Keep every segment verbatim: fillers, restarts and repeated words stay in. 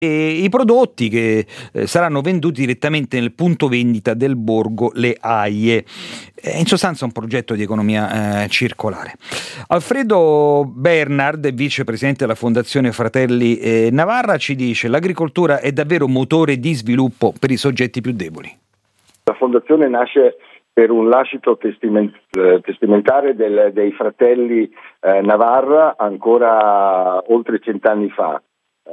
e i prodotti che eh, saranno venduti direttamente nel punto vendita del borgo Le Aie. Eh, in sostanza un progetto di economia eh, circolare. Alfredo Bernard, vicepresidente della Fondazione Fratelli eh, Navarra, ci dice: l'agricoltura è davvero motore di sviluppo per i soggetti più deboli. La Fondazione nasce per un lascito testiment- testamentare del, dei fratelli eh, Navarra ancora oltre cent'anni fa.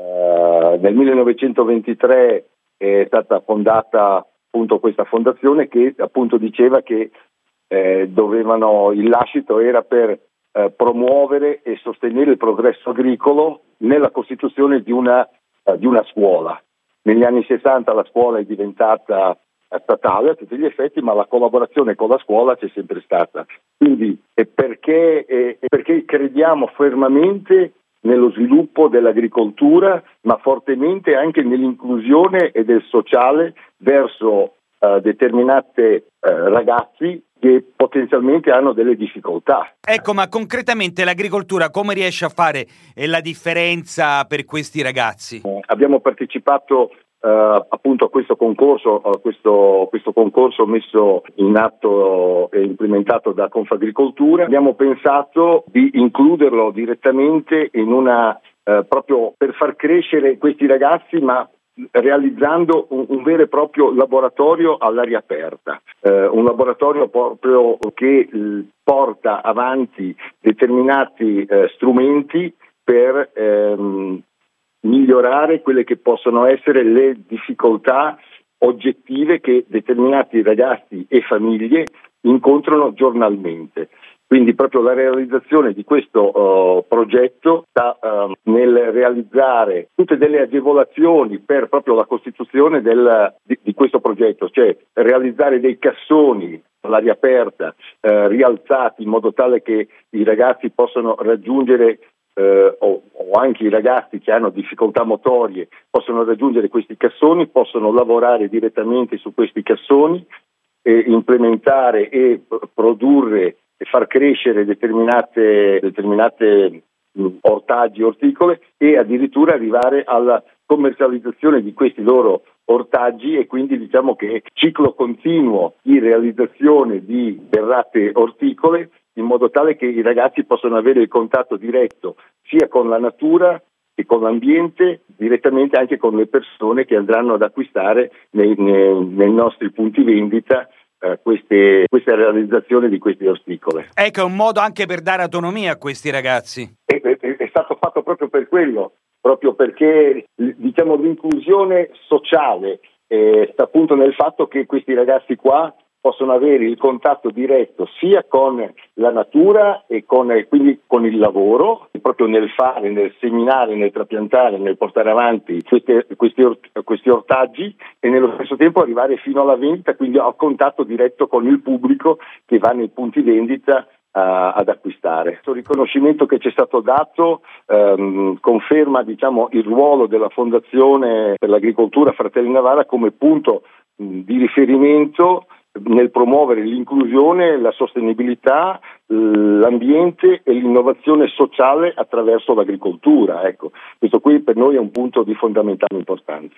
Uh, nel millenovecentoventitré è stata fondata appunto questa fondazione che appunto diceva che eh, dovevano, il lascito era per eh, promuovere e sostenere il progresso agricolo nella costituzione di una, uh, di una scuola. Negli anni sessanta la scuola è diventata uh, statale a tutti gli effetti, ma la collaborazione con la scuola c'è sempre stata. Quindi è perché, è, è perché crediamo fermamente nello sviluppo dell'agricoltura, ma fortemente anche nell'inclusione e del sociale verso uh, determinate uh, ragazzi che potenzialmente hanno delle difficoltà. Ecco, ma concretamente l'agricoltura come riesce a fare la differenza per questi ragazzi? Uh, abbiamo partecipato Uh, appunto a questo concorso, a questo, questo concorso messo in atto e implementato da Confagricoltura. Abbiamo pensato di includerlo direttamente in una uh, proprio per far crescere questi ragazzi, ma realizzando un, un vero e proprio laboratorio all'aria aperta, uh, un laboratorio proprio che uh, porta avanti determinati uh, strumenti per um, migliorare quelle che possono essere le difficoltà oggettive che determinati ragazzi e famiglie incontrano giornalmente. Quindi proprio la realizzazione di questo uh, progetto sta uh, nel realizzare tutte delle agevolazioni per proprio la costituzione del, di, di questo progetto, cioè realizzare dei cassoni all'aria aperta uh, rialzati in modo tale che i ragazzi possano raggiungere Uh, o, o anche i ragazzi che hanno difficoltà motorie possono raggiungere questi cassoni, possono lavorare direttamente su questi cassoni, e implementare e produrre e far crescere determinate, determinate mh, ortaggi, orticole e addirittura arrivare alla commercializzazione di questi loro ortaggi, e quindi diciamo che ciclo continuo di realizzazione di derrate orticole, in modo tale che i ragazzi possano avere il contatto diretto sia con la natura che con l'ambiente, direttamente anche con le persone che andranno ad acquistare nei, nei, nei nostri punti vendita eh, queste, questa realizzazione di queste orticole. Ecco, è un modo anche per dare autonomia a questi ragazzi. È, è, è stato fatto proprio per quello, proprio perché diciamo l'inclusione sociale eh, sta appunto nel fatto che questi ragazzi qua possono avere il contatto diretto sia con la natura e con, quindi con il lavoro, proprio nel fare, nel seminare, nel trapiantare, nel portare avanti queste, questi, ort, questi ortaggi, e nello stesso tempo arrivare fino alla vendita, quindi a contatto diretto con il pubblico che va nei punti vendita uh, ad acquistare. Questo riconoscimento che ci è stato dato um, conferma diciamo, il ruolo della Fondazione per l'Agricoltura Fratelli Navarra come punto um, di riferimento nel promuovere l'inclusione, la sostenibilità, l'ambiente e l'innovazione sociale attraverso l'agricoltura. Ecco, questo qui per noi è un punto di fondamentale importanza.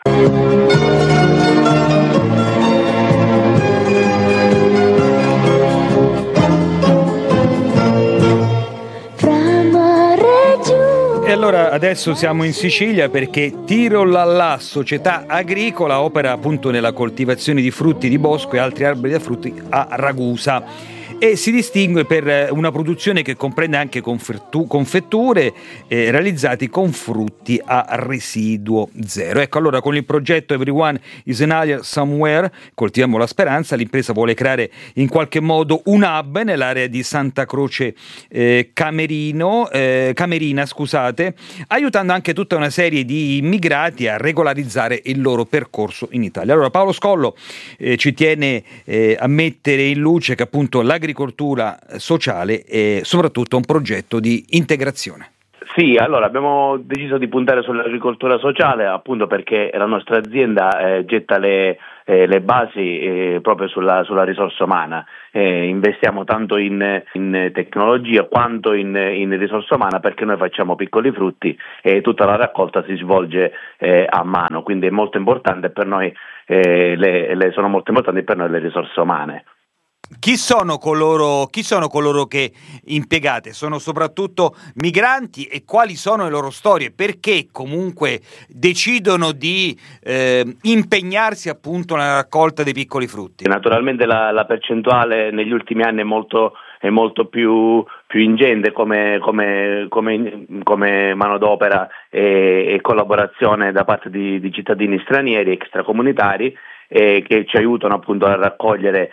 E allora adesso siamo in Sicilia perché Tirolalla Società Agricola opera appunto nella coltivazione di frutti di bosco e altri alberi da frutti a Ragusa, e si distingue per una produzione che comprende anche confetture eh, realizzati con frutti a residuo zero. Ecco, allora con il progetto Everyone is an Alien Somewhere, coltiviamo la speranza, l'impresa vuole creare in qualche modo un hub nell'area di Santa Croce eh, Camerino, eh, Camerina, scusate, aiutando anche tutta una serie di immigrati a regolarizzare il loro percorso in Italia. Allora Paolo Scollo eh, ci tiene eh, a mettere in luce che appunto l'agricoltura sociale è soprattutto un progetto di integrazione. Sì, allora abbiamo deciso di puntare sull'agricoltura sociale appunto perché la nostra azienda eh, getta le, eh, le basi eh, proprio sulla, sulla risorsa umana. Eh, investiamo tanto in, in tecnologia quanto in, in risorsa umana perché noi facciamo piccoli frutti e tutta la raccolta si svolge eh, a mano, quindi è molto importante per noi, eh, le, le, sono molto importanti per noi le risorse umane. Chi sono coloro, chi sono coloro che impiegate? Sono soprattutto migranti e quali sono le loro storie? Perché comunque decidono di eh, impegnarsi appunto nella raccolta dei piccoli frutti? Naturalmente la, la percentuale negli ultimi anni è molto, è molto più, più ingente come, come, come, come manodopera e, e collaborazione da parte di, di cittadini stranieri extracomunitari eh, che ci aiutano appunto a raccogliere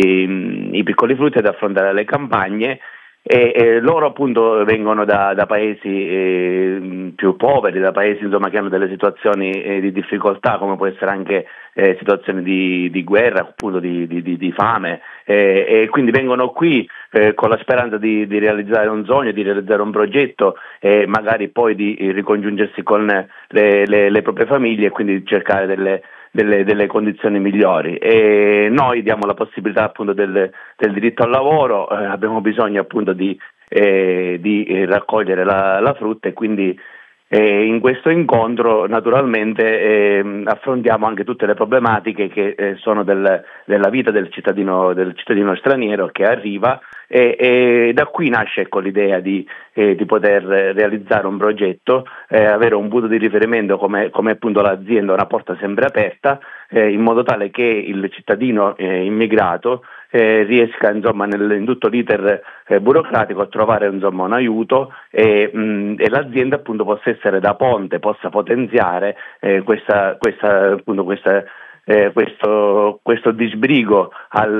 i, i piccoli frutti ed affrontare le campagne. E, e loro appunto vengono da, da paesi eh, più poveri, da paesi insomma che hanno delle situazioni eh, di difficoltà, come può essere anche eh, situazioni di, di guerra, appunto di, di, di fame, eh, e quindi vengono qui eh, con la speranza di, di realizzare un sogno, di realizzare un progetto e magari poi di ricongiungersi con le, le, le proprie famiglie e quindi cercare delle Delle, delle condizioni migliori. E noi diamo la possibilità appunto del, del diritto al lavoro, eh, abbiamo bisogno appunto di, eh, di eh, raccogliere la, la frutta e quindi eh, in questo incontro naturalmente eh, affrontiamo anche tutte le problematiche che eh, sono del, della vita del cittadino, del cittadino straniero che arriva e, e da qui nasce ecco, l'idea di, eh, di poter realizzare un progetto, eh, avere un punto di riferimento come, come appunto l'azienda, una porta sempre aperta, eh, in modo tale che il cittadino eh, immigrato eh, riesca insomma nel, in tutto l'iter eh, burocratico a trovare insomma un aiuto e, mh, e l'azienda appunto possa essere da ponte, possa potenziare eh, questa, questa appunto questa Eh, questo, questo disbrigo al,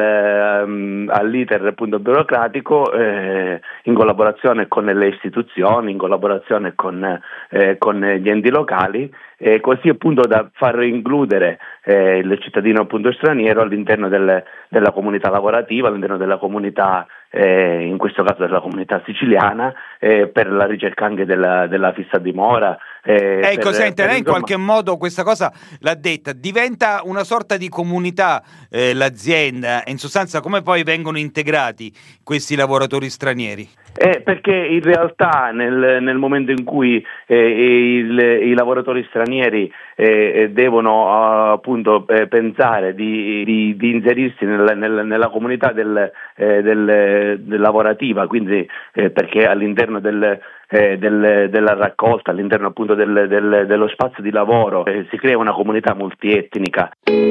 um, all'iter appunto burocratico eh, in collaborazione con le istituzioni, in collaborazione con, eh, con gli enti locali, eh, così appunto da far includere eh, il cittadino appunto straniero all'interno del, della comunità lavorativa, all'interno della comunità, eh, in questo caso della comunità siciliana, eh, per la ricerca anche della, della fissa dimora. Eh, ecco, per, senta, per, lei in insomma... qualche modo questa cosa l'ha detta, diventa una sorta di comunità eh, l'azienda, in sostanza come poi vengono integrati questi lavoratori stranieri? Eh, perché in realtà nel, nel momento in cui eh, il, i lavoratori stranieri eh, devono uh, appunto eh, pensare di, di, di inserirsi nel, nel, nella comunità del, eh, del, del lavorativa, quindi eh, perché all'interno del Eh, del, della raccolta, all'interno appunto del, del, dello spazio di lavoro eh, si crea una comunità multietnica.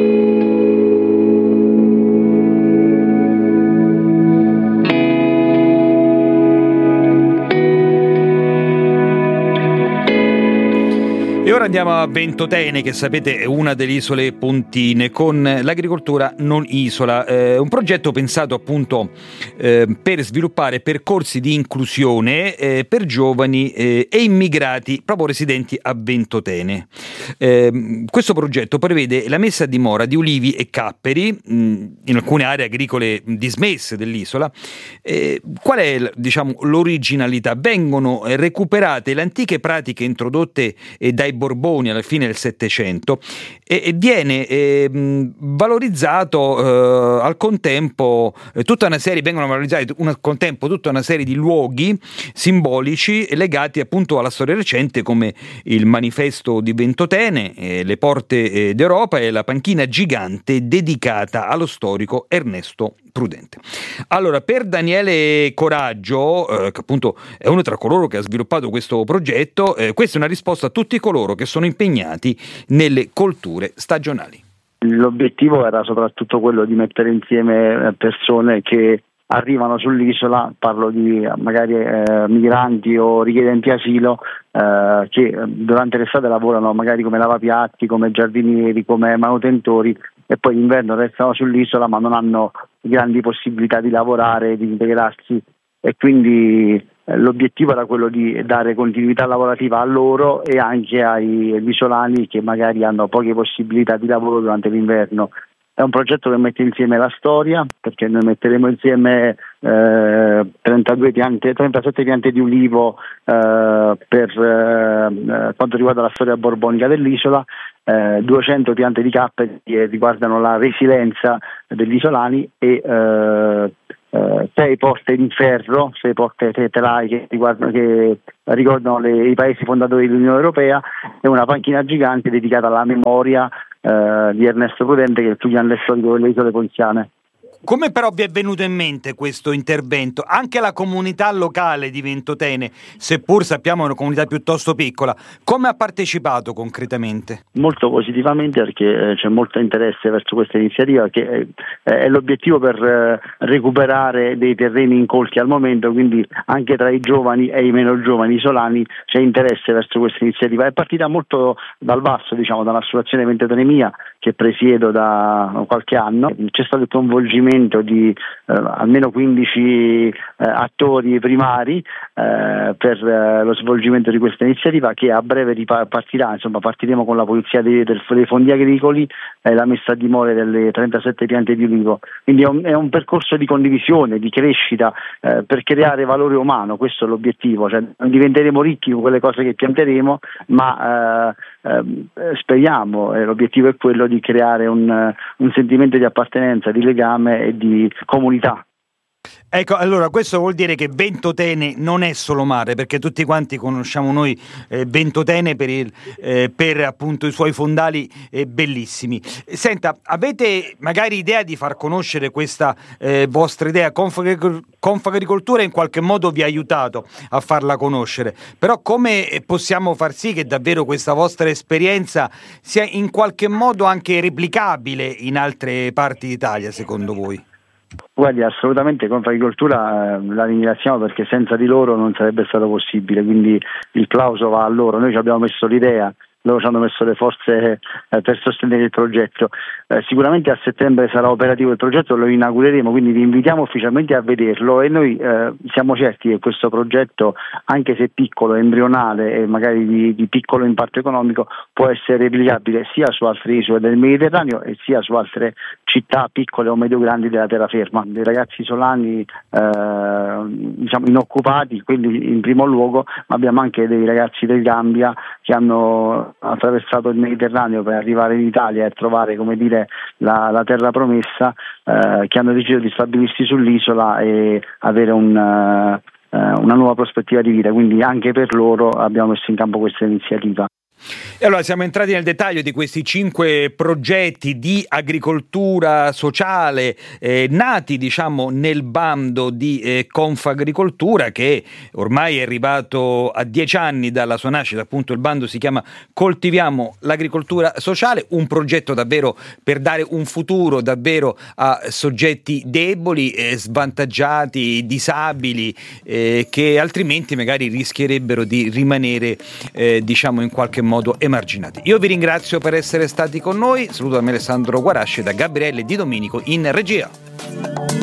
E ora andiamo a Ventotene, che sapete è una delle isole pontine, con l'agricoltura non isola, eh, un progetto pensato appunto eh, per sviluppare percorsi di inclusione eh, per giovani eh, e immigrati proprio residenti a Ventotene. Eh, questo progetto prevede la messa a dimora di ulivi e capperi mh, in alcune aree agricole dismesse dell'isola. Eh, qual è diciamo, l'originalità? Vengono recuperate le antiche pratiche introdotte eh, dai Borboni alla fine del Settecento e, e viene eh, valorizzato eh, al contempo eh, tutta una serie, vengono valorizzati un, al contempo tutta una serie di luoghi simbolici legati appunto alla storia recente, come il manifesto di Ventotene, eh, le porte eh, d'Europa e la panchina gigante dedicata allo storico Ernesto Prudente. Allora, per Daniele Coraggio, eh, che appunto è uno tra coloro che ha sviluppato questo progetto, eh, questa è una risposta a tutti coloro che sono impegnati nelle colture stagionali. L'obiettivo era soprattutto quello di mettere insieme persone che arrivano sull'isola, parlo di magari eh, migranti o richiedenti asilo, eh, che durante l'estate lavorano magari come lavapiatti, come giardinieri, come manutentori e poi d'inverno restano sull'isola ma non hanno grandi possibilità di lavorare, di integrarsi e quindi eh, l'obiettivo era quello di dare continuità lavorativa a loro e anche ai isolani che magari hanno poche possibilità di lavoro durante l'inverno. È un progetto che mette insieme la storia, perché noi metteremo insieme eh, trentadue piante, trentasette piante di ulivo eh, per eh, quanto riguarda la storia borbonica dell'isola, eh, duecento piante di cappe che riguardano la resilienza degli isolani e eh, Uh, sei porte in ferro, sei porte telai che, riguardano, che ricordano le, i paesi fondatori dell'Unione Europea, e una panchina gigante dedicata alla memoria uh, di Ernesto Prudente, che è il più grande storico delle isole poliziane. Come però vi è venuto in mente questo intervento? Anche la comunità locale di Ventotene, seppur sappiamo è una comunità piuttosto piccola, come ha partecipato concretamente? Molto positivamente, perché eh, c'è molto interesse verso questa iniziativa, che eh, è l'obiettivo per eh, recuperare dei terreni incolti al momento, quindi anche tra i giovani e i meno giovani isolani c'è interesse verso questa iniziativa. È partita molto dal basso, diciamo, dall'associazione Ventotene Mia, che presiedo da qualche anno. C'è stato il coinvolgimento di eh, almeno quindici eh, attori primari eh, per eh, lo svolgimento di questa iniziativa, che a breve ripartirà. Insomma, partiremo con la pulizia dei, del, dei fondi agricoli e eh, la messa a dimora delle trentasette piante di ulivo. Quindi è un, è un percorso di condivisione, di crescita eh, per creare valore umano. Questo è l'obiettivo, cioè non diventeremo ricchi con quelle cose che pianteremo, ma eh, eh, speriamo, eh, l'obiettivo è quello di creare un, un sentimento di appartenenza, di legame e di comunità. Ecco, allora questo vuol dire che Ventotene non è solo mare, perché tutti quanti conosciamo noi eh, Ventotene per, il, eh, per appunto i suoi fondali eh, bellissimi. Senta, avete magari idea di far conoscere questa eh, vostra idea? Confagricoltura in qualche modo vi ha aiutato a farla conoscere, però come possiamo far sì che davvero questa vostra esperienza sia in qualche modo anche replicabile in altre parti d'Italia, secondo voi? Guardi, assolutamente Confagricoltura eh, la ringraziamo, perché senza di loro non sarebbe stato possibile, quindi il plauso va a loro. Noi ci abbiamo messo l'idea, loro ci hanno messo le forze eh, per sostenere il progetto. Eh, sicuramente a settembre sarà operativo il progetto, lo inaugureremo, quindi vi invitiamo ufficialmente a vederlo, e noi eh, siamo certi che questo progetto, anche se piccolo, embrionale e magari di, di piccolo impatto economico, può essere replicabile sia su altre isole del Mediterraneo e sia su altre città piccole o medio grandi della terraferma. Dei ragazzi isolani eh, diciamo inoccupati, quindi in primo luogo, ma abbiamo anche dei ragazzi del Gambia che hanno attraversato il Mediterraneo per arrivare in Italia e trovare, come dire, la, la terra promessa, eh, che hanno deciso di stabilirsi sull'isola e avere un, uh, una nuova prospettiva di vita. Quindi anche per loro abbiamo messo in campo questa iniziativa. E allora siamo entrati nel dettaglio di questi cinque progetti di agricoltura sociale eh, nati, diciamo, nel bando di eh, Confagricoltura, che ormai è arrivato a dieci anni dalla sua nascita. Appunto il bando si chiama Coltiviamo l'agricoltura sociale, un progetto davvero per dare un futuro davvero a soggetti deboli, eh, svantaggiati, disabili, eh, che altrimenti magari rischierebbero di rimanere eh, diciamo in qualche modo emarginati. Io vi ringrazio per essere stati con noi, saluto da me Alessandro Guarasci e da Gabriele Di Domenico in regia.